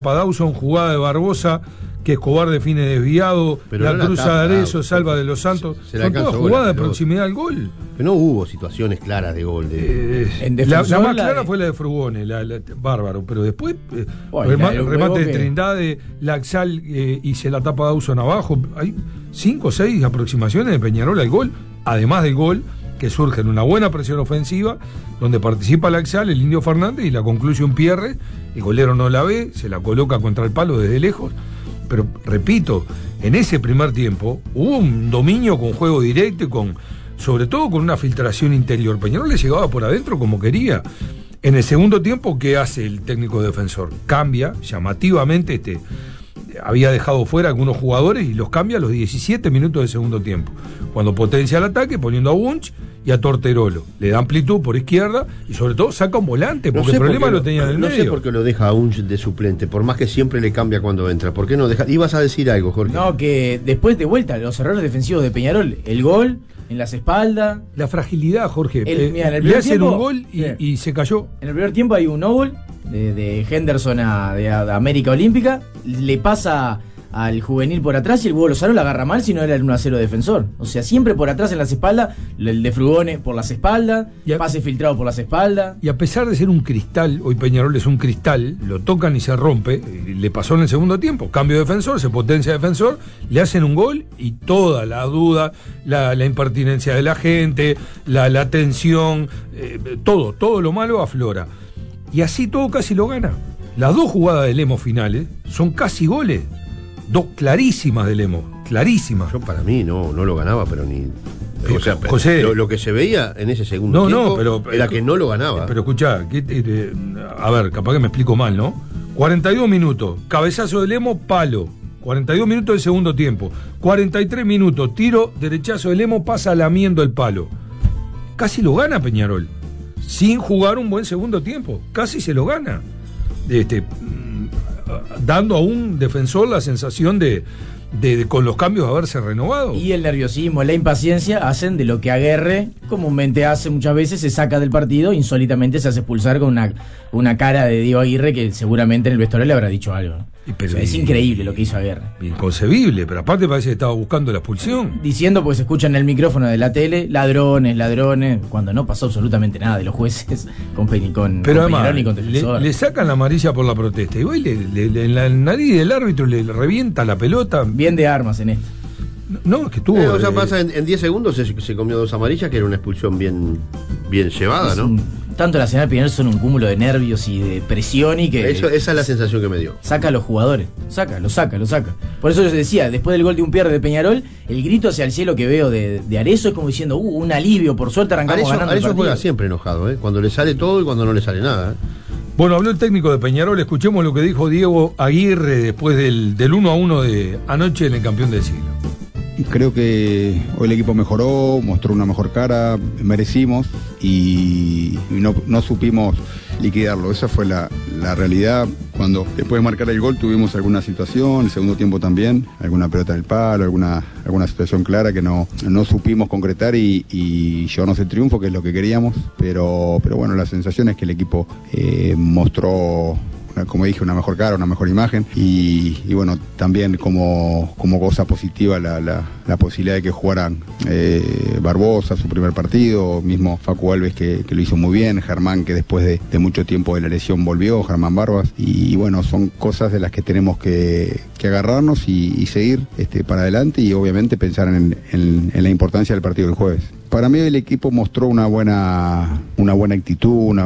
Dawson, jugada de Barbosa, que Escobar define desviado, pero la no cruza de Arezzo, salva de los Santos. Son todas jugadas de proximidad al gol. Pero no hubo situaciones claras de gol. La más clara fue la de Frugone, bárbaro, pero después remate de Trindade, Laxal y se la tapa Dawson abajo. Hay 5 o 6 aproximaciones de Peñarol al gol, además del gol, que surge en una buena presión ofensiva, donde participa Laxal, el Indio Fernández, y la concluye un Pierre. El golero no la ve, se la coloca contra el palo desde lejos. Pero, repito, en ese primer tiempo hubo un dominio con juego directo y sobre todo con una filtración interior. Peñarol le llegaba por adentro como quería. En el segundo tiempo, ¿qué hace el técnico defensor? Cambia llamativamente, había dejado fuera algunos jugadores y los cambia a los 17 minutos del segundo tiempo, cuando potencia el ataque poniendo a Wunsch y a Torterolo, le da amplitud por izquierda y sobre todo saca un volante, porque el problema lo tenía en el medio. No sé por qué lo deja a Wunsch de suplente, por más que siempre le cambia cuando entra. ¿Por qué no deja? Ibas a decir algo, Jorge. No, que después de vuelta, los errores defensivos de Peñarol, el gol en las espaldas, la fragilidad, Jorge, le hacen un gol y se cayó. En el primer tiempo hay un no-gol de Henderson de América Olímpica, le pasa al juvenil por atrás y el Hugo Lozano la agarra mal, si no era el 1-0 defensor. O sea, siempre por atrás en las espaldas, el de Frugone por las espaldas, pase filtrado por las espaldas. Y a pesar de ser un cristal, hoy Peñarol es un cristal, lo tocan y se rompe, le pasó en el segundo tiempo, cambio de defensor, se potencia defensor, le hacen un gol y toda la duda, la impertinencia de la gente, la tensión, todo lo malo aflora. Y así todo casi lo gana. Las 2 jugadas de Lemos finales son casi goles. 2 clarísimas de Lemos, clarísimas. Yo para mí no lo ganaba, pero ni... O sea, José, lo que se veía en ese segundo tiempo era que no lo ganaba. Pero escuchá, a ver, capaz que me explico mal, ¿no? 42 minutos, cabezazo de Lemos, palo. 42 minutos del segundo tiempo. 43 minutos, tiro, derechazo de Lemos, pasa lamiendo el palo. Casi lo gana Peñarol, sin jugar un buen segundo tiempo. Casi se lo gana. Dando a un defensor la sensación de con los cambios haberse renovado. Y el nerviosismo, la impaciencia hacen de lo que Aguerre comúnmente hace muchas veces, se saca del partido, insólitamente se hace expulsar con una cara de Diego Aguirre que seguramente en el vestuario le habrá dicho algo. Es increíble lo que hizo Aguerre. Inconcebible, pero aparte parece que estaba buscando la expulsión. Diciendo, porque se escucha en el micrófono de la tele, ladrones, cuando no pasó absolutamente nada de los jueces con Peñarol ni con Defensor. Le sacan la amarilla por la protesta y voy en la nariz del árbitro le revienta la pelota. Bien de armas en esto. No, es que tuvo... o sea, pasa en 10 segundos se comió 2 amarillas, que era una expulsión bien llevada, ¿no? Tanto Nacional Peñarol son un cúmulo de nervios y de presión y que... Esa es la sensación que me dio. Saca a los jugadores, lo saca. Por eso yo decía, después del gol de un Pierre de Peñarol, el grito hacia el cielo que veo de Arezzo es como diciendo, un alivio, por suerte arrancamos ganando el partido. Arezzo juega siempre enojado, cuando le sale todo y cuando no le sale nada. Bueno, habló el técnico de Peñarol, escuchemos lo que dijo Diego Aguirre después del 1-1 de anoche en el campeón del siglo. Creo que hoy el equipo mejoró, mostró una mejor cara, merecimos y no supimos liquidarlo. Esa fue la realidad. Cuando después de marcar el gol tuvimos alguna situación, el segundo tiempo también, alguna pelota en el palo, alguna situación clara que no supimos concretar y llevarnos el triunfo, que es lo que queríamos, pero bueno, la sensación es que el equipo mostró, como dije, una mejor cara, una mejor imagen y bueno, también como cosa positiva la posibilidad de que jugaran Barbosa su primer partido, mismo Facu Alves que lo hizo muy bien, Germán que después de mucho tiempo de la lesión volvió, Germán Barbas, y bueno, son cosas de las que tenemos que agarrarnos y seguir para adelante y obviamente pensar en la importancia del partido del jueves. Para mí el equipo mostró una buena actitud, una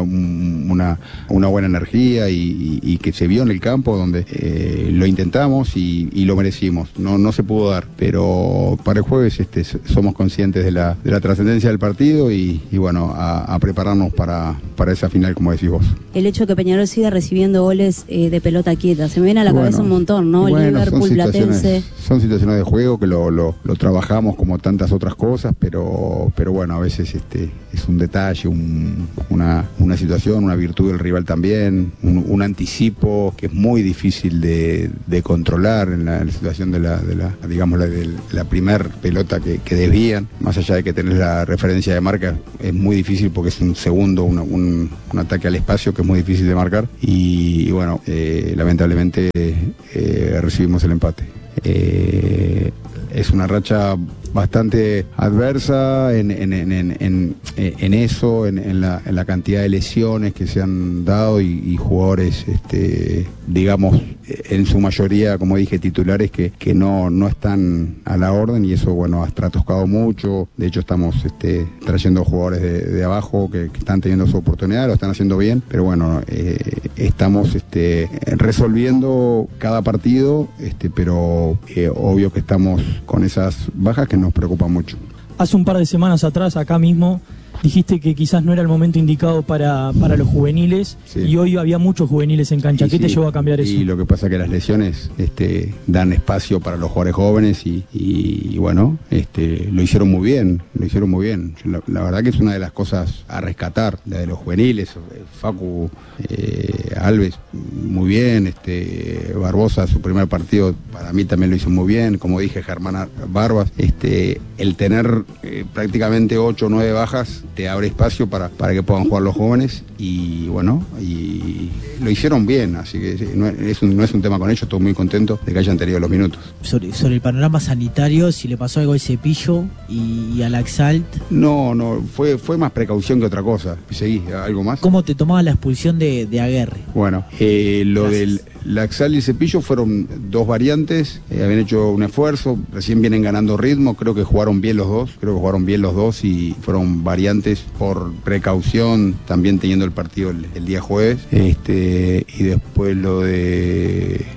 buena energía y que se vio en el campo donde lo intentamos y lo merecimos. No se pudo dar, pero para el jueves somos conscientes de la trascendencia del partido y bueno, a prepararnos para esa final, como decís vos. El hecho de que Peñarol siga recibiendo goles de pelota quieta, se me viene a la cabeza un montón, ¿no? El Liverpool Platense. Son situaciones de juego que lo trabajamos como tantas otras cosas, pero pero bueno, a veces es un detalle, una situación, una virtud del rival también, un anticipo que es muy difícil de controlar en la situación de la primer pelota que desvían, más allá de que tenés la referencia de marca, es muy difícil porque es un segundo, un ataque al espacio que es muy difícil de marcar y bueno, lamentablemente recibimos el empate. Es una racha bastante adversa en eso, en la cantidad de lesiones que se han dado y jugadores, digamos, en su mayoría, como dije, titulares que no están a la orden y eso, bueno, ha tocado mucho. De hecho, estamos trayendo jugadores de abajo que están teniendo su oportunidad, lo están haciendo bien, pero bueno, estamos resolviendo cada partido, pero obvio que estamos con esas bajas que nos preocupan mucho. Hace un par de semanas atrás, acá mismo, dijiste que quizás no era el momento indicado para los juveniles, sí. Y hoy había muchos juveniles en cancha. ¿Qué te llevó a cambiar eso? Y lo que pasa es que las lesiones dan espacio para los jugadores jóvenes y bueno, lo hicieron muy bien. La verdad que es una de las cosas a rescatar, la de los juveniles. Facu, Alves, muy bien. Barbosa, su primer partido, para mí también lo hizo muy bien. Como dije, Germán Barbas. El tener prácticamente 8 o 9 bajas te abre espacio para que puedan jugar los jóvenes y bueno, y lo hicieron bien, así que no es un tema con ellos, estoy muy contento de que hayan tenido los minutos. Sobre el panorama sanitario, si le pasó algo al Cepillo y al Laxalt. No, fue más precaución que otra cosa. Seguí, ¿algo más? ¿Cómo te tomaba la expulsión de Aguerre? Bueno, lo del Laxalt y Cepillo fueron dos variantes, habían hecho un esfuerzo, recién vienen ganando ritmo, creo que jugaron bien los dos y fueron variantes por precaución, también teniendo el partido el día jueves, y después lo de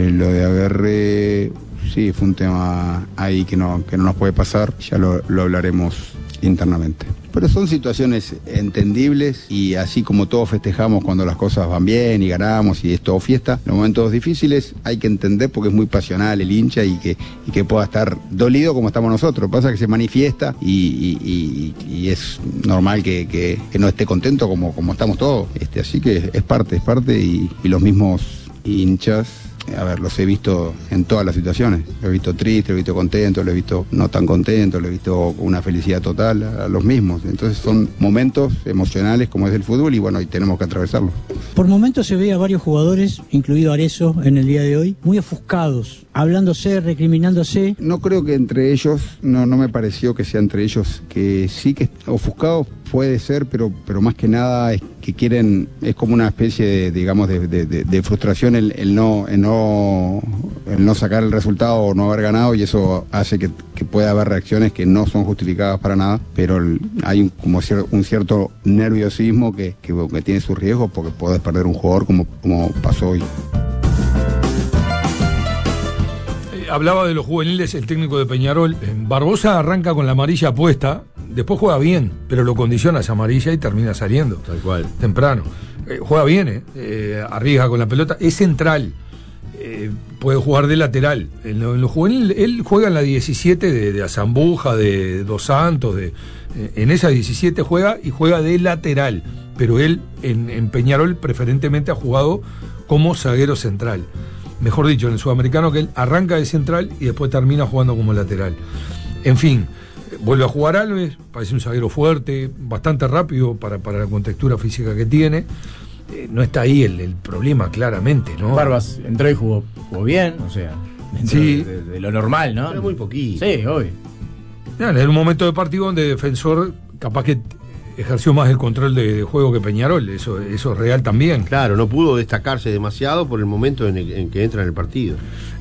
Aguerre, sí, fue un tema ahí que no nos puede pasar, ya lo hablaremos internamente. Pero son situaciones entendibles y así como todos festejamos cuando las cosas van bien y ganamos y es todo fiesta, en los momentos difíciles hay que entender porque es muy pasional el hincha y que pueda estar dolido como estamos nosotros. Lo que pasa es que se manifiesta y es normal que no esté contento como estamos todos. Así que es parte y los mismos hinchas, a ver, los he visto en todas las situaciones. Lo he visto triste, lo he visto contento, lo he visto no tan contento, lo he visto con una felicidad total, a los mismos. Entonces son momentos emocionales como es el fútbol y bueno, y tenemos que atravesarlos. Por momentos se ve a varios jugadores, incluido Arezzo en el día de hoy, muy ofuscados, hablándose, recriminándose. No creo que entre ellos, no me pareció que sea entre ellos, que sí que ofuscados puede ser, pero más que nada es que quieren, es como una especie de frustración el no sacar el resultado o no haber ganado y eso hace que pueda haber reacciones que no son justificadas para nada, pero hay un cierto nerviosismo que tiene sus riesgos porque podés perder un jugador como pasó hoy. Hablaba de los juveniles el técnico de Peñarol. Barbosa arranca con la amarilla puesta, después juega bien, pero lo condiciona esa amarilla y termina saliendo. Tal cual. Temprano. Juega bien, arriesga con la pelota, es central, puede jugar de lateral. En los juveniles, él juega en la 17 de Azambuja, de Dos Santos, en esa 17 juega y juega de lateral, pero él en Peñarol preferentemente ha jugado como zaguero central. Mejor dicho, en el sudamericano que él arranca de central y después termina jugando como lateral. En fin, vuelve a jugar Alves, parece un zaguero fuerte, bastante rápido para la contextura física que tiene. No está ahí el problema, claramente, ¿no? Barbas entró y jugó bien, o sea, sí, de lo normal, ¿no? Pero muy poquito. Sí, obvio. En un momento de partido donde Defensor capaz que ejerció más el control de juego que Peñarol, eso es real también. Claro, no pudo destacarse demasiado por el momento en que entra en el partido.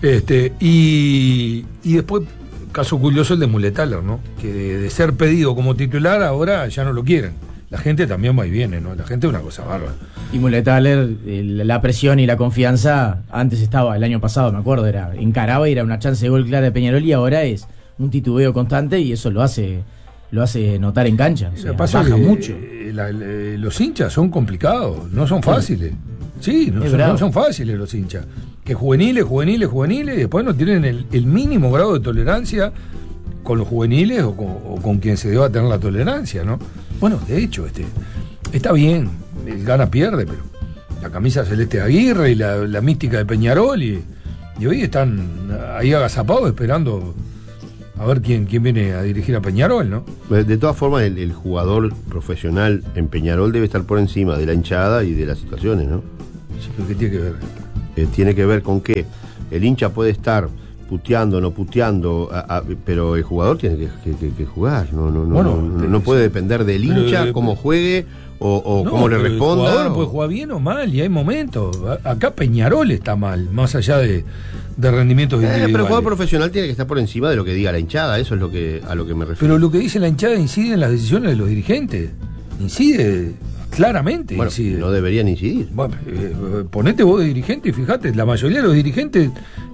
Y después, caso curioso el de Muletaler, ¿no? Que de ser pedido como titular ahora ya no lo quieren. La gente también va y viene, ¿no? La gente es una cosa bárbara. Y Muletaler, la presión y la confianza, antes estaba, el año pasado, me acuerdo, encaraba y era una chance de gol clara de Peñarol y ahora es un titubeo constante y eso lo hace notar en cancha. O sea, baja mucho. Los hinchas son complicados, no son fáciles. Sí, no son fáciles los hinchas. Que juveniles, y después no tienen el mínimo grado de tolerancia con los juveniles o con quien se deba tener la tolerancia, ¿no? Bueno, de hecho, está bien, el gana pierde, pero la camisa celeste de Aguirre y la mística de Peñarol y hoy están ahí agazapados esperando a ver quién viene a dirigir a Peñarol, ¿no? De todas formas, el jugador profesional en Peñarol debe estar por encima de la hinchada y de las situaciones, ¿no? Sí, pero ¿qué tiene que ver? Tiene que ver con que el hincha puede estar puteando, no puteando, pero el jugador tiene que jugar. No puede depender del hincha, cómo juegue o cómo le responda. El jugador puede jugar bien o mal y hay momentos. Acá Peñarol está mal, más allá de rendimientos individuales. Pero el jugador profesional tiene que estar por encima de lo que diga la hinchada, eso es a lo que me refiero. Pero lo que dice la hinchada incide en las decisiones de los dirigentes. Incide claramente. Bueno, incide. No deberían incidir. Bueno, ponete vos de dirigente y fíjate, la mayoría de los dirigentes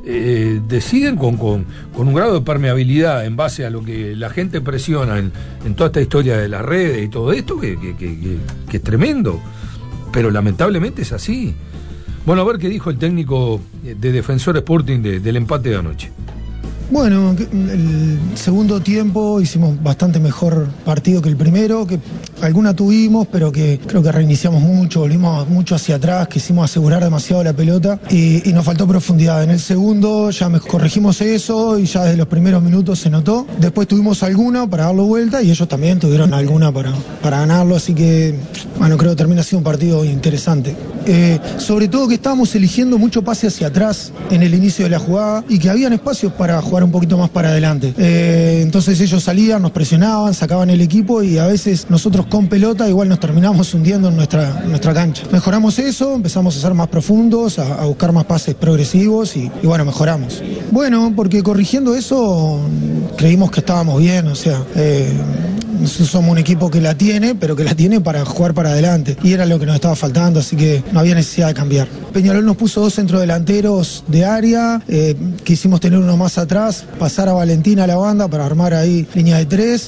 deciden con un grado de permeabilidad en base a lo que la gente presiona en toda esta historia de las redes y todo esto, que es tremendo. Pero lamentablemente es así. Bueno, a ver qué dijo el técnico de Defensor Sporting del empate de anoche. Bueno, el segundo tiempo hicimos bastante mejor partido que el primero, que alguna tuvimos, pero que creo que reiniciamos mucho, volvimos mucho hacia atrás, quisimos asegurar demasiado la pelota y nos faltó profundidad. En el segundo ya corregimos eso y ya desde los primeros minutos se notó. Después tuvimos alguna para darlo vuelta y ellos también tuvieron alguna para ganarlo, así que bueno, creo que termina siendo un partido interesante. Sobre todo que estábamos eligiendo mucho pase hacia atrás en el inicio de la jugada y que habían espacios para jugar un poquito más para adelante. Entonces ellos salían, nos presionaban, sacaban el equipo y a veces nosotros con pelota igual nos terminamos hundiendo en nuestra cancha. Mejoramos eso, empezamos a ser más profundos, a buscar más pases progresivos y bueno, mejoramos. Bueno, porque corrigiendo eso creímos que estábamos bien, o sea, nosotros somos un equipo que la tiene, pero que la tiene para jugar para adelante y era lo que nos estaba faltando, así que no había necesidad de cambiar. Peñarol nos puso 2 centrodelanteros de área, quisimos tener uno más atrás, pasar a Valentín a la banda para armar ahí línea de 3,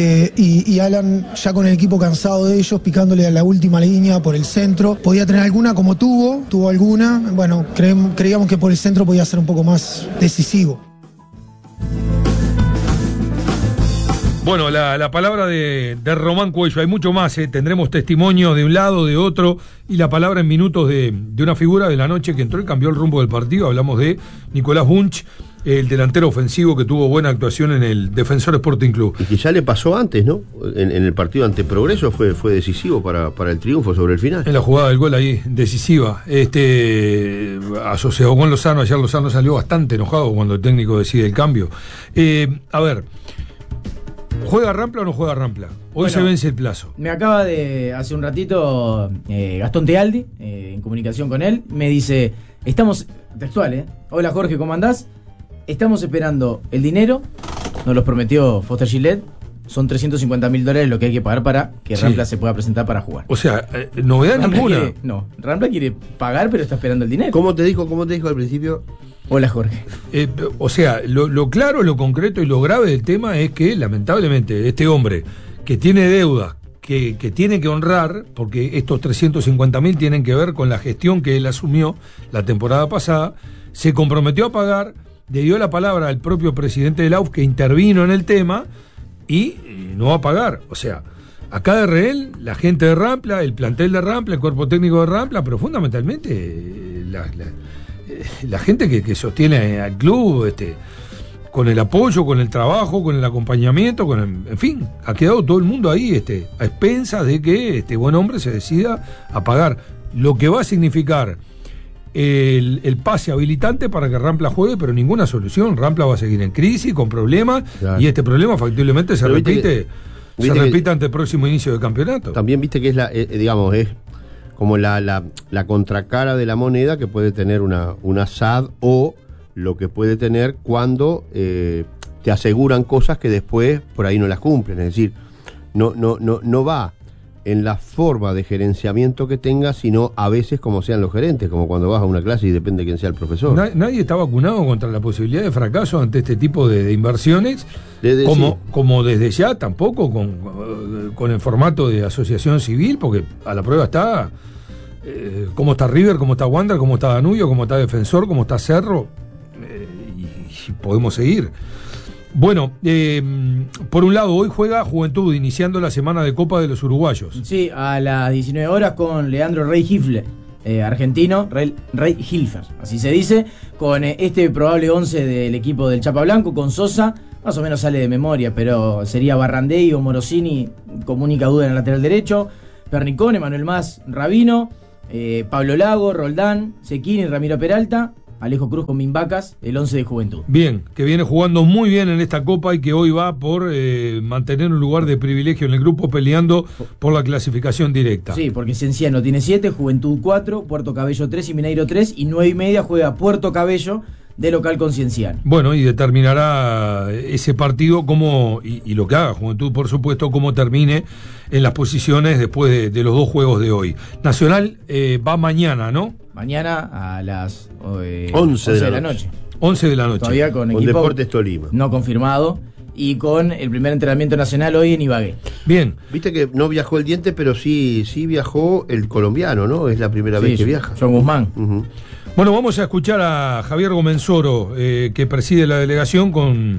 y Alan ya con el equipo cansado de ellos, picándole a la última línea por el centro, podía tener alguna como tuvo alguna, bueno, creíamos que por el centro podía ser un poco más decisivo. Bueno, la palabra de Román Cuello, hay mucho más, tendremos testimonios de un lado, de otro, y la palabra en minutos de una figura de la noche que entró y cambió el rumbo del partido. Hablamos de Nicolás Bunch, el delantero ofensivo que tuvo buena actuación en el Defensor Sporting Club. Y que ya le pasó antes, ¿no? En el partido ante Progreso fue decisivo para el triunfo sobre el final. En la jugada del gol ahí, decisiva. Asociado con Lozano, ayer Lozano salió bastante enojado cuando el técnico decide el cambio. A ver, ¿juega Rampla o no juega Rampla? Hoy se vence el plazo. Me acaba de, hace un ratito, Gastón Tealdi, en comunicación con él, me dice, estamos, textual, hola Jorge, ¿cómo andás? Estamos esperando el dinero, nos los prometió Foster Gillette, son $350.000 lo que hay que pagar para que Rampla se pueda presentar para jugar. O sea, novedad ninguna. Rampla quiere pagar, pero está esperando el dinero. ¿Cómo te dijo al principio? Hola Jorge. O sea, lo claro, lo concreto y lo grave del tema es que lamentablemente este hombre que tiene deudas que tiene que honrar, porque estos 350.000 tienen que ver con la gestión que él asumió la temporada pasada, se comprometió a pagar, le dio la palabra al propio presidente del AUF que intervino en el tema y no va a pagar. O sea, acá de rehén, la gente de Rampla, el plantel de Rampla, el cuerpo técnico de Rampla, pero fundamentalmente la gente que sostiene al club, con el apoyo, con el trabajo, con el acompañamiento, en fin, ha quedado todo el mundo ahí a expensas de que este buen hombre se decida a pagar lo que va a significar el pase habilitante para que Rampla juegue, pero ninguna solución. Rampla va a seguir en crisis, con problemas, claro. Y este problema factiblemente se repite ante el próximo inicio del campeonato. También viste que es es como la contracara de la moneda que puede tener una SAD o lo que puede tener cuando te aseguran cosas que después por ahí no las cumplen. Es decir, no va en la forma de gerenciamiento que tenga, sino a veces como sean los gerentes, como cuando vas a una clase y depende de quién sea el profesor. Nadie está vacunado contra la posibilidad de fracaso ante este tipo de inversiones, como desde ya tampoco con el formato de asociación civil, porque a la prueba está cómo está River, cómo está Wander, cómo está Danubio, cómo está Defensor, cómo está Cerro, y podemos seguir. Bueno, por un lado, hoy juega Juventud, iniciando la semana de Copa de los Uruguayos. Sí, a las 19 horas con Leandro Rey Hilfer, argentino, Rey Hilfer, así se dice, con este probable 11 del equipo del Chapa Blanco, con Sosa, más o menos sale de memoria, pero sería Barrandey o Morosini, como única duda en el lateral derecho, Pernicone, Manuel Mas, Rabino, Pablo Lago, Roldán, Sequini, Ramiro Peralta, Alejo Cruz con Mimbacas, el 11 de Juventud. Bien, que viene jugando muy bien en esta Copa y que hoy va por mantener un lugar de privilegio en el grupo peleando por la clasificación directa. Sí, porque Cienciano tiene 7, Juventud 4, Puerto Cabello 3 y Mineiro 3, y 9:30 juega Puerto Cabello de local con Cienciano. Bueno, y determinará ese partido cómo, y lo que haga Juventud, por supuesto, cómo termine en las posiciones después de los dos juegos de hoy. Nacional va mañana, ¿no? Mañana a las 11 de la noche. 11 de la noche. Todavía con equipo Deportes Tolima. No confirmado. Y con el primer entrenamiento nacional hoy en Ibagué. Bien. Viste que no viajó el Diente, pero sí viajó el colombiano, ¿no? Es la primera vez que viaja. John Guzmán. Uh-huh. Bueno, vamos a escuchar a Javier Gomenzoro, que preside la delegación con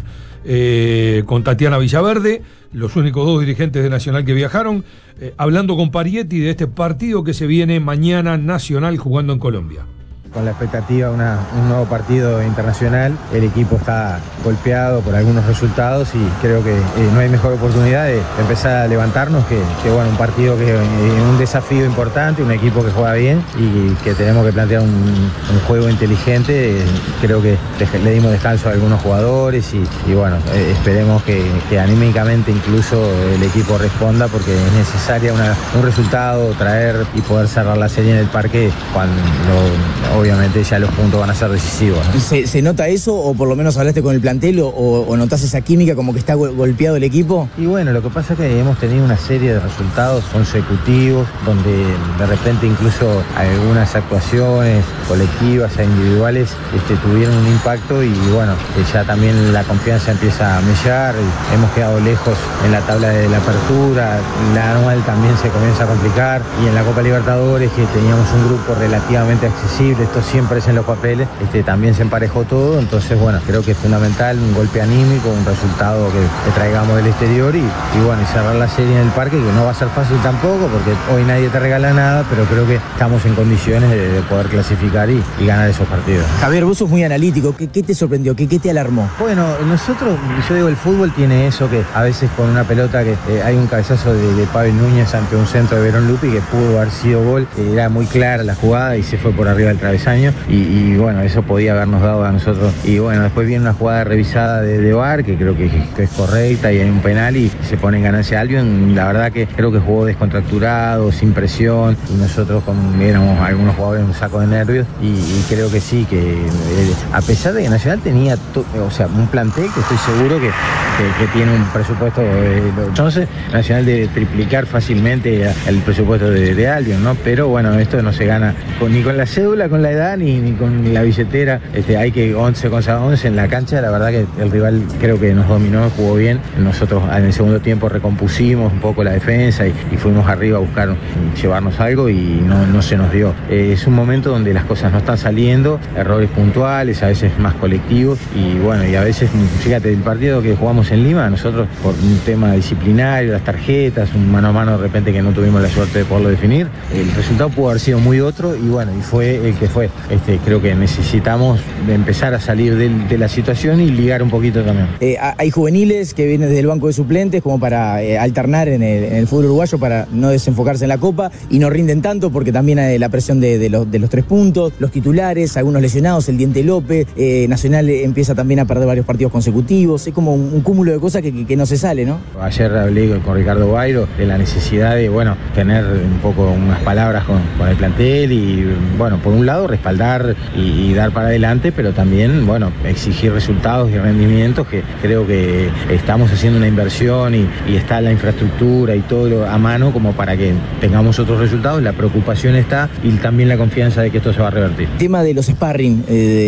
Tatiana Villaverde, los únicos dos dirigentes de Nacional que viajaron, hablando con Parietti de este partido que se viene mañana, Nacional jugando en Colombia. Con la expectativa de un nuevo partido internacional, el equipo está golpeado por algunos resultados y creo que no hay mejor oportunidad de empezar a levantarnos que bueno, un partido que un desafío importante, un equipo que juega bien y que tenemos que plantear un juego inteligente. Creo que le dimos descanso a algunos jugadores y bueno, esperemos que anímicamente incluso el equipo responda, porque es necesaria un resultado, traer y poder cerrar la serie en el parque cuando obviamente ya los puntos van a ser decisivos, ¿no? ¿Se nota eso o por lo menos hablaste con el plantel o notás esa química como que está golpeado el equipo? Y bueno, lo que pasa es que hemos tenido una serie de resultados consecutivos donde de repente incluso algunas actuaciones colectivas e individuales tuvieron un impacto y bueno, ya también la confianza empieza a mellar y hemos quedado lejos en la tabla de la apertura, la anual también se comienza a complicar y en la Copa Libertadores, que teníamos un grupo relativamente accesible, esto siempre es en los papeles, también se emparejó todo, entonces bueno, creo que es fundamental un golpe anímico, un resultado que traigamos del exterior y bueno, y cerrar la serie en el parque, que no va a ser fácil tampoco, porque hoy nadie te regala nada, pero creo que estamos en condiciones de poder clasificar y ganar esos partidos. Javier, vos sos muy analítico, ¿qué te sorprendió? ¿Qué te alarmó? Bueno, nosotros, yo digo, el fútbol tiene eso que a veces con una pelota que hay un cabezazo de Pavel Núñez ante un centro de Verón Lupi que pudo haber sido gol, era muy clara la jugada y se fue por arriba del travesaño y bueno, eso podía habernos dado a nosotros. Y bueno, después viene una jugada revisada de VAR que creo que es correcta y hay un penal y se pone en ganancia Albion. La verdad que creo que jugó descontracturado, sin presión, y nosotros éramos algunos jugadores en un saco de nervios y creo que sí, que a pesar de que Nacional tenía un plantel que estoy seguro que tiene un presupuesto, entonces Nacional debe triplicar fácilmente el presupuesto de Albion, ¿no? Pero bueno, esto no se gana ni con la cédula, con la edad, ni con la billetera. Hay que 11 contra 11 en la cancha. La verdad que el rival creo que nos dominó, jugó bien. Nosotros en el segundo tiempo recompusimos un poco la defensa y fuimos arriba a buscar llevarnos algo y no se nos dio. Es un momento donde las cosas no están saliendo, errores puntuales, a veces más colectivos y bueno, y a veces, fíjate, el partido que jugamos en Lima, nosotros por un tema disciplinario, las tarjetas, un mano a mano de repente que no tuvimos la suerte de poderlo definir, el resultado pudo haber sido muy otro y bueno, y fue el que fue. Creo que necesitamos empezar a salir de la situación y ligar un poquito también. Hay juveniles que vienen desde el banco de suplentes como para alternar en el fútbol uruguayo para no desenfocarse en la Copa y no rinden tanto porque también hay la presión de los 3 puntos, los titulares, algunos lesionados, el Diente López, Nacional empieza también a perder varios partidos consecutivos, es como un cúmulo de cosas que no se sale, ¿no? Ayer hablé con Ricardo Bairo de la necesidad de, bueno, tener un poco unas palabras con el plantel y, bueno, por un lado respaldar y dar para adelante, pero también, bueno, exigir resultados y rendimientos, que creo que estamos haciendo una inversión y está la infraestructura y todo a mano como para que tengamos otros resultados. La preocupación está y también la confianza de que esto se va a revertir. El tema de los sparring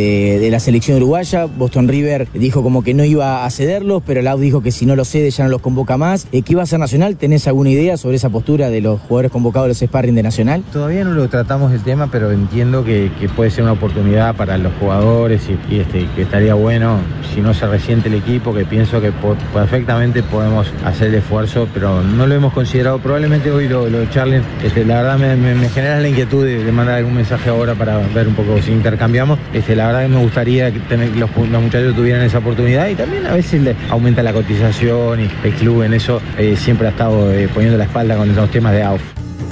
de la selección uruguaya, Boston River dijo como que no iba a cederlos, pero Lau dijo que si no los cede ya no los convoca más. ¿Qué va a hacer Nacional? ¿Tenés alguna idea sobre esa postura de los jugadores convocados a los sparring de Nacional? Todavía no lo tratamos el tema, pero entiendo que que puede ser una oportunidad para los jugadores y que estaría bueno si no se resiente el equipo, que pienso que perfectamente podemos hacer el esfuerzo, pero no lo hemos considerado. Probablemente hoy lo charlen. La verdad me genera la inquietud de mandar algún mensaje ahora para ver un poco si intercambiamos. La verdad que me gustaría que los muchachos tuvieran esa oportunidad, y también a veces le aumenta la cotización y el club en eso siempre ha estado poniendo la espalda con los temas de AUF.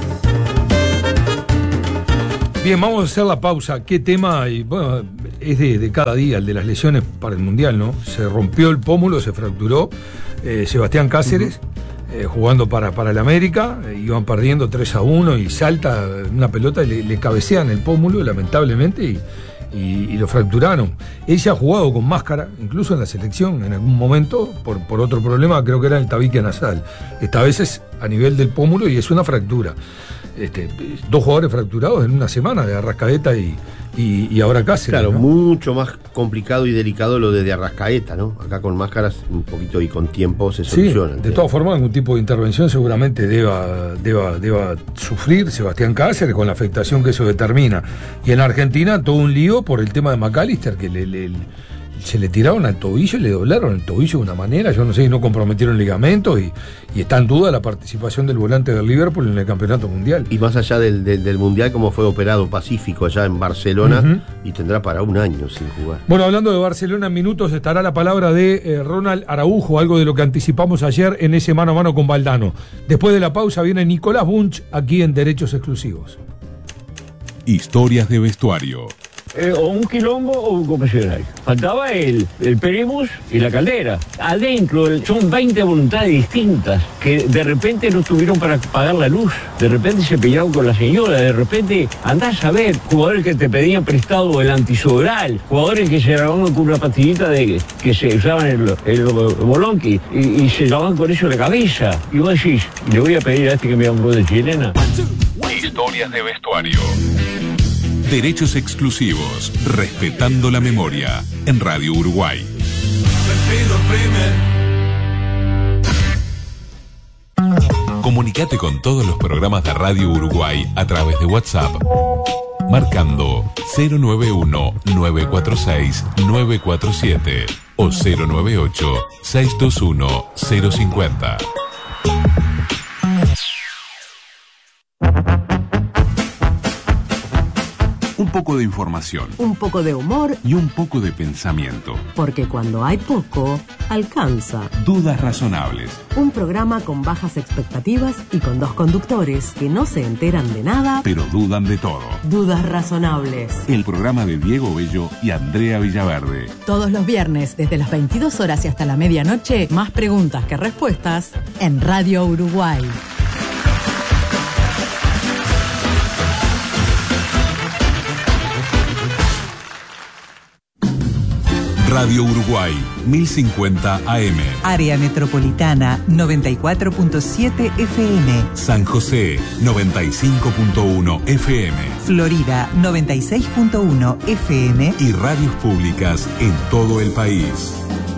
Bien, vamos a hacer la pausa. ¿Qué tema? Y bueno, es de cada día, el de las lesiones para el Mundial, ¿no? Se rompió el pómulo, se fracturó. Sebastián Cáceres, jugando para el América, iban perdiendo 3-1 y salta una pelota y le cabecean el pómulo, lamentablemente, y lo fracturaron. Ella ha jugado con máscara, incluso en la selección, en algún momento, por otro problema, creo que era el tabique nasal. Esta vez es a nivel del pómulo y es una fractura. 2 jugadores fracturados en una semana, de Arrascaeta y ahora Cáceres. Claro, ¿no? Mucho más complicado y delicado lo de Arrascaeta, ¿no? Acá con máscaras un poquito y con tiempo se soluciona. Sí, de todas formas, algún tipo de intervención seguramente deba sufrir Sebastián Cáceres con la afectación que eso determina. Y en Argentina todo un lío por el tema de McAllister, que se le tiraron al tobillo y le doblaron el tobillo de una manera, yo no sé si no comprometieron ligamentos, y está en duda la participación del volante del Liverpool en el Campeonato Mundial. Y más allá del Mundial, como fue operado Pacífico allá en Barcelona, y tendrá para un año sin jugar. Bueno, hablando de Barcelona, en minutos estará la palabra de Ronald Araujo, algo de lo que anticipamos ayer en ese mano a mano con Valdano. Después de la pausa viene Nicolás Bunch aquí en Derechos Exclusivos. Historias de vestuario. O un quilombo o un confesionario. Faltaba el Perebus y la caldera. Adentro son 20 voluntades distintas que de repente no tuvieron para pagar la luz. De repente se pelearon con la señora. De repente andás a ver jugadores que te pedían prestado el antisodoral, jugadores que se lavaban con una pastillita que se usaban el bolonqui y se lavaban con eso la cabeza. Y vos decís, le voy a pedir a que me haga un gol de chilena. Historias de vestuario. Derechos exclusivos, respetando la memoria, en Radio Uruguay. Comunicate con todos los programas de Radio Uruguay a través de WhatsApp, marcando 091-946-947 o 098-621-050. Un poco de información, un poco de humor y un poco de pensamiento. Porque cuando hay poco, alcanza. Dudas razonables. Un programa con bajas expectativas y con 2 conductores que no se enteran de nada, pero dudan de todo. Dudas razonables. El programa de Diego Bello y Andrea Villaverde. Todos los viernes, desde las 22 horas y hasta la medianoche, más preguntas que respuestas en Radio Uruguay. Radio Uruguay, 1050 AM. Área Metropolitana, 94.7 FM. San José, 95.1 FM. Florida, 96.1 FM. Y radios públicas en todo el país.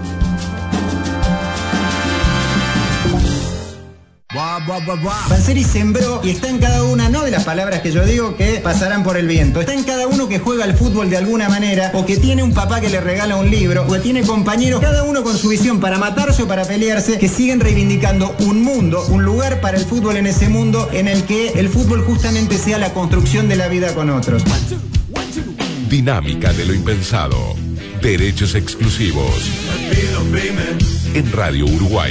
Banzeri sembró y está en cada una, no de las palabras que yo digo que pasarán por el viento, está en cada uno que juega al fútbol de alguna manera, o que tiene un papá que le regala un libro, o que tiene compañeros, cada uno con su visión para matarse o para pelearse, que siguen reivindicando un mundo, un lugar para el fútbol en ese mundo en el que el fútbol justamente sea la construcción de la vida con otros. Dinámica de lo impensado. Derechos exclusivos. En Radio Uruguay.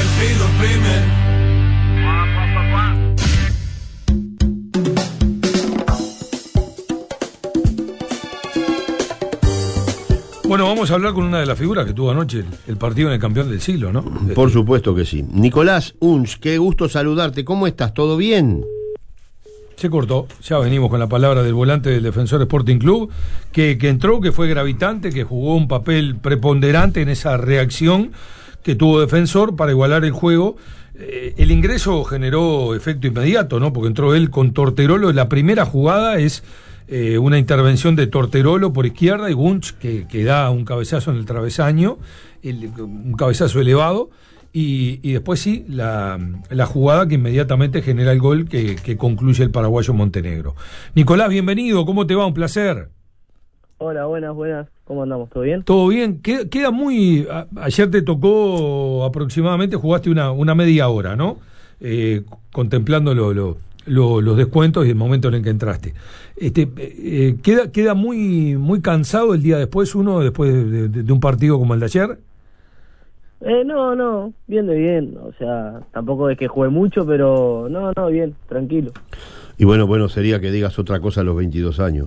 Bueno, vamos a hablar con una de las figuras que tuvo anoche el partido en el campeón del siglo, ¿no? Por supuesto que sí. Nicolás Unz, qué gusto saludarte. ¿Cómo estás? ¿Todo bien? Se cortó, ya venimos con la palabra del volante del Defensor Sporting Club, que entró, que fue gravitante, que jugó un papel preponderante en esa reacción que tuvo Defensor para igualar el juego. El ingreso generó efecto inmediato, ¿no? Porque entró él con Torterolo. La primera jugada es una intervención de Torterolo por izquierda y Bunch que da un cabezazo en el travesaño, un cabezazo elevado, y después sí, la jugada que inmediatamente genera el gol que concluye el paraguayo Montenegro. Nicolás, bienvenido, ¿cómo te va? Un placer. Hola, buenas, ¿cómo andamos? ¿Todo bien? Todo bien, queda muy... Ayer te tocó aproximadamente, jugaste una media hora, ¿no? Contemplando los descuentos y el momento en el que entraste. ¿Queda muy cansado el día después de un partido como el de ayer? No, bien, o sea, tampoco es que juegue mucho, pero no, bien, tranquilo. Y bueno, sería que digas otra cosa a los 22 años.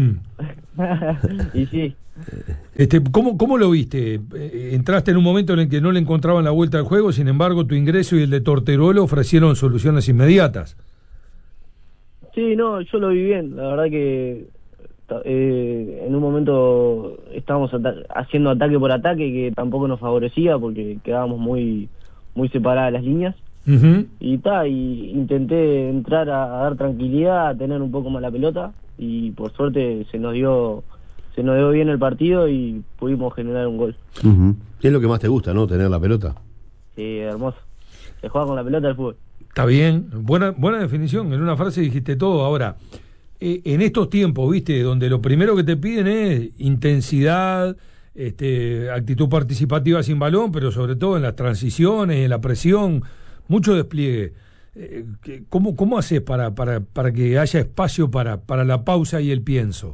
Y sí. ¿Cómo lo viste? Entraste en un momento en el que no le encontraban la vuelta al juego, sin embargo tu ingreso y el de Torteruelo ofrecieron soluciones inmediatas. Sí, no, yo lo vi bien, la verdad que en un momento estábamos haciendo ataque por ataque que tampoco nos favorecía porque quedábamos muy separadas las líneas. Uh-huh. Y intenté entrar a dar tranquilidad, a tener un poco más la pelota y por suerte se nos dio bien el partido y pudimos generar un gol. Uh-huh. ¿Qué es lo que más te gusta, no? Tener la pelota. Sí, hermoso. Se juega con la pelota el fútbol. Está bien, buena definición, en una frase dijiste todo. Ahora, en estos tiempos, viste, donde lo primero que te piden es intensidad, actitud participativa sin balón, pero sobre todo en las transiciones, en la presión, mucho despliegue. ¿Cómo haces para que haya espacio para la pausa y el pienso?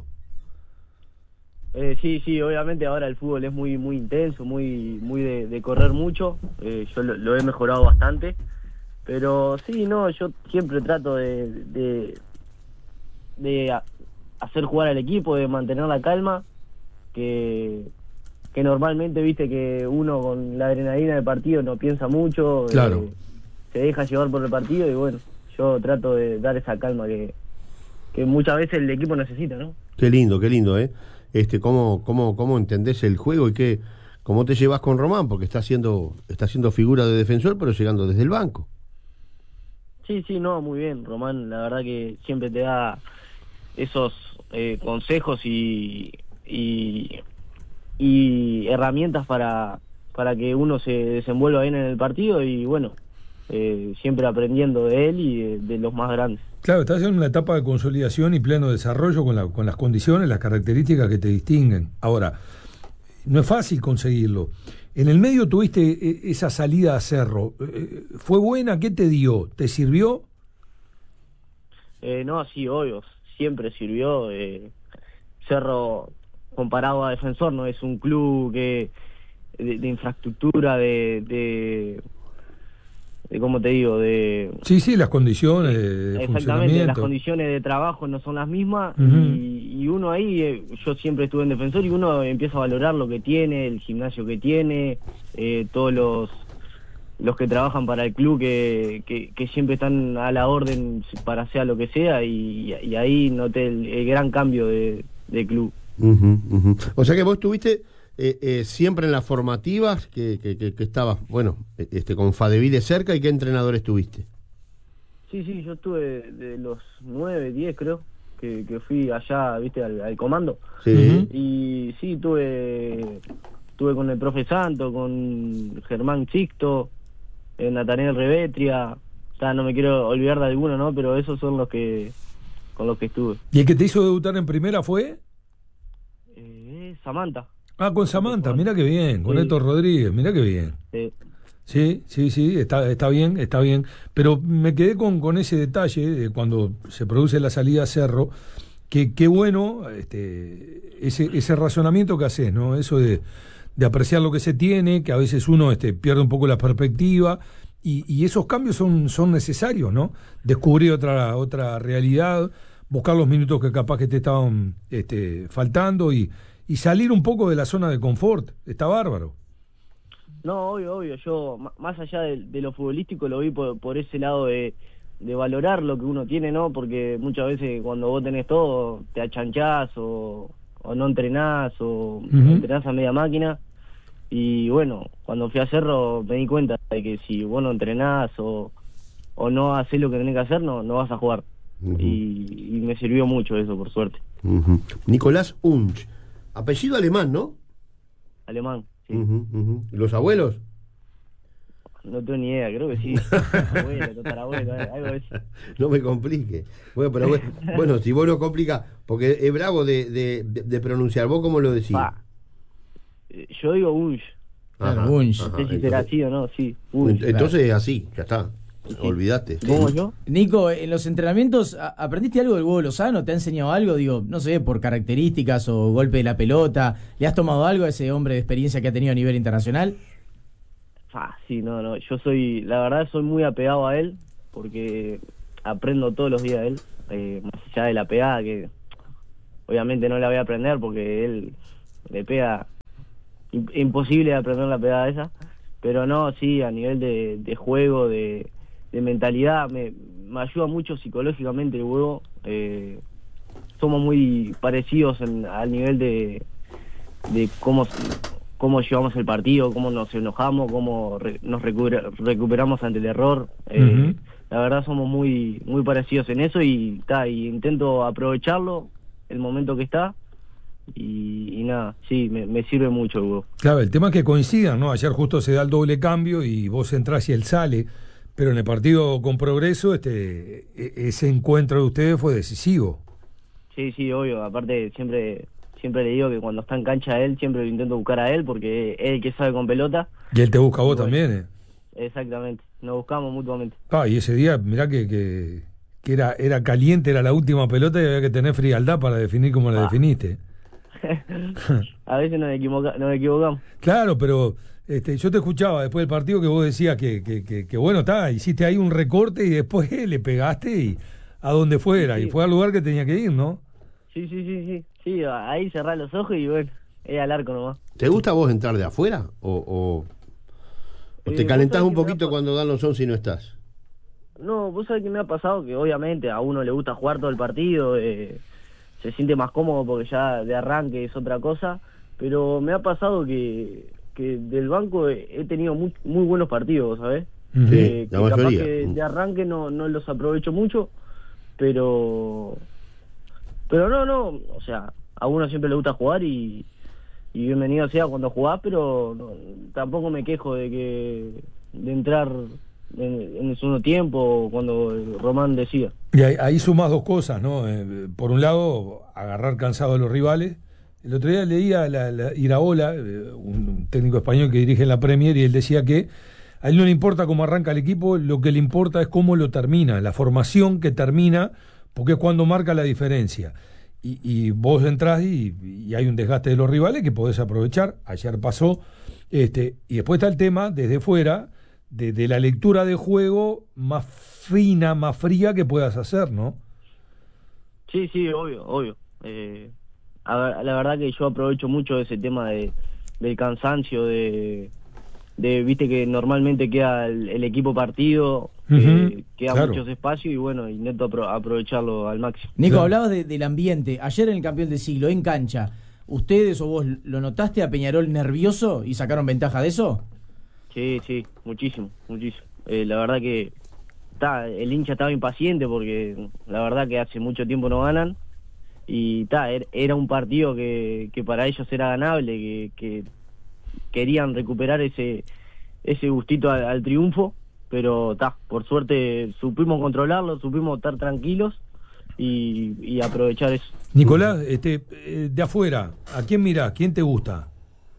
Sí, obviamente ahora el fútbol es muy intenso, muy de correr mucho. Yo lo he mejorado bastante. Pero sí, no, yo siempre trato de hacer jugar al equipo, de mantener la calma, que normalmente, viste, que uno con la adrenalina del partido no piensa mucho, claro. Se deja llevar por el partido y bueno, yo trato de dar esa calma que muchas veces el equipo necesita, ¿no? Qué lindo, ¿eh? ¿Cómo entendés el juego y cómo te llevas con Román? Porque está haciendo figura de defensor, pero llegando desde el banco. Sí, no, muy bien. Román, la verdad que siempre te da esos consejos y herramientas para que uno se desenvuelva bien en el partido y bueno, siempre aprendiendo de él y de los más grandes. Claro, estás en una etapa de consolidación y pleno desarrollo con las condiciones, las características que te distinguen. Ahora, no es fácil conseguirlo. En el medio tuviste esa salida a Cerro. ¿Fue buena? ¿Qué te dio? ¿Te sirvió? No, sí, obvio. Siempre sirvió. Cerro, comparado a Defensor, no es un club de infraestructura, de ¿cómo te digo? Sí, las condiciones de exactamente, las condiciones de trabajo no son las mismas. Uh-huh. y uno ahí, yo siempre estuve en Defensor y uno empieza a valorar lo que tiene, el gimnasio que tiene, todos los que trabajan para el club que siempre están a la orden para sea lo que sea y ahí noté el gran cambio de club. Uh-huh, uh-huh. O sea que vos tuviste siempre en las formativas que estabas, bueno, con Fadeville cerca. ¿Y qué entrenadores tuviste? Sí, yo estuve de los 9, 10 creo que fui allá, viste, al comando. Sí. Uh-huh. Y sí, estuve con el profe Santo, con Germán Sixto, Nathaniel Revetria, no me quiero olvidar de alguno, ¿no? Pero esos son con los que estuve. ¿Y el que te hizo debutar en primera fue? Samantha. Con Samantha, mira qué bien, con Héctor Rodríguez, mira qué bien. Sí, está bien, pero me quedé con ese detalle de cuando se produce la salida a Cerro, que qué bueno ese razonamiento que haces, ¿no? Eso de apreciar lo que se tiene, que a veces uno pierde un poco la perspectiva, y esos cambios son necesarios, ¿no? Descubrir otra realidad, buscar los minutos que capaz que te estaban faltando y salir un poco de la zona de confort. Está bárbaro. No, obvio. Yo, más allá de lo futbolístico, lo vi por ese lado de valorar lo que uno tiene, ¿no? Porque muchas veces cuando vos tenés todo, te achanchás o no entrenás o Uh-huh. entrenás a media máquina. Y bueno, cuando fui a Cerro me di cuenta de que si vos no entrenás o no hacés lo que tenés que hacer, no vas a jugar. Uh-huh. Y me sirvió mucho eso, por suerte. Uh-huh. Nicolás Unch. Apellido alemán, ¿no? Alemán, sí. Uh-huh, uh-huh. ¿Los abuelos? No tengo ni idea, creo que sí. Abuelo, tatarabuelo, algo de eso. No me complique. Bueno, pero bueno, si vos no complicás, porque es bravo de pronunciar. ¿Vos cómo lo decís? Yo digo Unch. Unch. No sé si será así o no, sí. Unch. Entonces es así, ya está. Sí. Olvidaste. ¿Cómo yo? Nico, en los entrenamientos, ¿aprendiste algo del huevo Lozano? ¿Te ha enseñado algo? Digo, no sé, por características o golpe de la pelota. ¿Le has tomado algo a ese hombre de experiencia que ha tenido a nivel internacional? Sí, no, la verdad soy muy apegado a él, porque aprendo todos los días de él, más allá de la pegada, que obviamente no la voy a aprender porque él le pega, imposible de aprender la pegada esa, pero no, sí, a nivel de juego, de mentalidad, me ayuda mucho psicológicamente el huevo, somos muy parecidos al nivel de cómo llevamos el partido, cómo nos enojamos, cómo nos recuperamos ante el error. La verdad somos muy muy parecidos en eso y intento aprovecharlo el momento que está y nada, sí, me sirve mucho el huevo. Claro, el tema es que coincidan, ¿no? Ayer justo se da el doble cambio y vos entrás y él sale, pero en el partido con Progreso ese encuentro de ustedes fue decisivo. Sí, obvio, aparte siempre le digo que cuando está en cancha él, siempre lo intento buscar a él, porque es el que sabe con pelota. Y él te busca a vos también, Exactamente, nos buscamos mutuamente. Y ese día, mirá que era caliente, era la última pelota y había que tener frialdad para definir como la definiste. A veces nos equivocamos. Claro, pero yo te escuchaba después del partido que vos decías que bueno, hiciste ahí un recorte y después le pegaste y a donde fuera, sí. Y fue al lugar que tenía que ir, ¿no? Sí, ahí cerrá los ojos y bueno, es al arco nomás. ¿Te gusta a vos entrar de afuera? ¿O te calentás un poquito cuando dan los 11 y no estás? No, vos sabés que me ha pasado que obviamente a uno le gusta jugar todo el partido, se siente más cómodo porque ya de arranque es otra cosa, pero me ha pasado que del banco he tenido muy buenos partidos, ¿sabés? Sí, la capaz mayoría. que de arranque no los aprovecho mucho, pero no, o sea, a uno siempre le gusta jugar y bienvenido sea cuando jugás, pero tampoco me quejo de entrar en el segundo tiempo cuando Román decía. Y ahí sumás dos cosas, ¿no? Por un lado, agarrar cansado a los rivales. El otro día leía la Iraola, un técnico español que dirige la Premier, y él decía que a él no le importa cómo arranca el equipo, lo que le importa es cómo lo termina, la formación que termina, porque es cuando marca la diferencia. Y vos entrás y hay un desgaste de los rivales que podés aprovechar. Ayer pasó. Y después está el tema, desde fuera, de la lectura de juego más fina, más fría que puedas hacer, ¿no? Sí, obvio. La verdad que yo aprovecho mucho ese tema del cansancio, viste que normalmente queda el equipo partido, queda claro. Muchos espacios y bueno, intento aprovecharlo al máximo. Nico, Claro. hablabas del ambiente. Ayer en el campeón del siglo, en cancha, ¿ustedes o vos lo notaste a Peñarol nervioso y sacaron ventaja de eso? Sí, muchísimo. La verdad que el hincha estaba impaciente porque la verdad que hace mucho tiempo no ganan y era un partido que para ellos era ganable, que querían recuperar ese gustito al triunfo, pero por suerte supimos controlarlo, supimos estar tranquilos y aprovechar eso. Nicolás, de afuera, ¿a quién mirás? ¿Quién te gusta?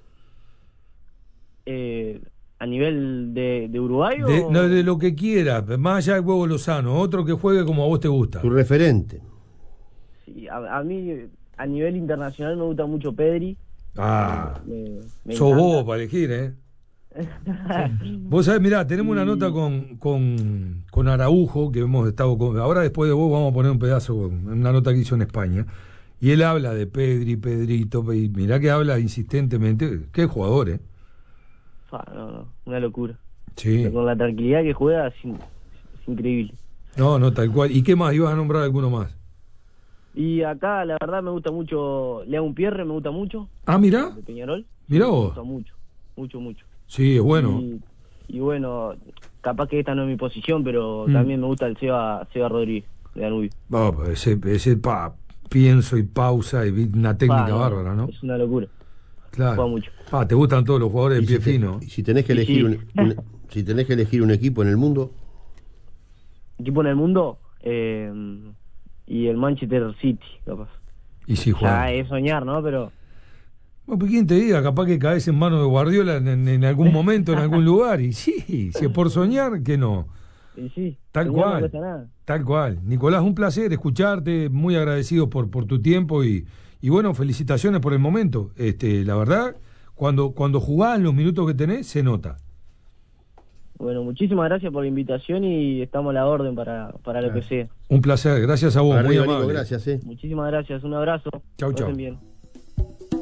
¿A nivel de Uruguay o...? No, de lo que quieras, más allá del huevo Lozano, otro que juegue como a vos te gusta. Tu referente. Sí, a mí a nivel internacional me gusta mucho Pedri. Me sos encanta. vos para elegir, ¿eh? Vos sabés, mirá, tenemos una nota con Araujo, que hemos estado ahora después de vos vamos a poner un pedazo, una nota que hizo en España, y él habla de Pedrito, y mirá que habla insistentemente, qué jugador, ¿eh? No, una locura. Sí. Pero con la tranquilidad que juega es increíble. No, tal cual. ¿Y qué más? ¿Ibas a nombrar alguno más? Y acá la verdad me gusta mucho León Pierre, me gusta mucho. Mirá. De Peñarol. Mirá vos. Me gusta mucho. Sí, es bueno. Y bueno, capaz que esta no es mi posición, pero también me gusta el Seba Rodríguez, de Danubio. Ese pienso y pausa y una técnica bárbara, ¿no? Es una locura. Claro. Juega mucho. Te gustan todos los jugadores de pie fino. Si tenés que elegir si tenés que elegir un equipo en el mundo. ¿Equipo en el mundo? Y el Manchester City, capaz. Y si juega. Ya es soñar, ¿no? Pero... Bueno, pues quién te diga, capaz que caes en manos de Guardiola en algún momento, en algún lugar. Y sí, si es por soñar, que no. Y sí, tal cual. No tal cual. Nicolás, un placer escucharte, muy agradecido por tu tiempo y bueno, felicitaciones por el momento. La verdad, cuando jugás los minutos que tenés, se nota. Bueno, muchísimas gracias por la invitación y estamos a la orden para lo que sea. Un placer, gracias a vos, muy amable. Gracias, Muchísimas gracias, un abrazo. Chau, chau. Bien.